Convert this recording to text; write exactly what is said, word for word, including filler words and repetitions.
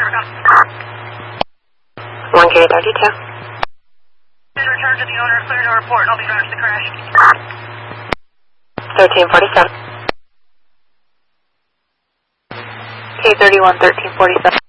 one K thirty-two. Return to the owner, clear to report. I'll be back to the crash. thirteen forty-seven. K thirty-one, thirteen forty-seven.